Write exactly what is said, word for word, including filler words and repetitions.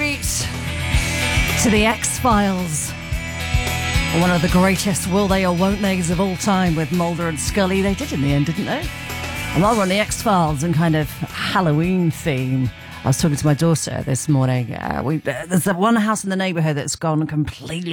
treat to the X-Files. One of the greatest will they or won't theys of all time with Mulder and Scully. They did in the end, didn't they? And while we're on the X-Files and kind of Halloween theme, I was talking to my daughter this morning. Uh, we, uh, there's one house in the neighbourhood that's gone completely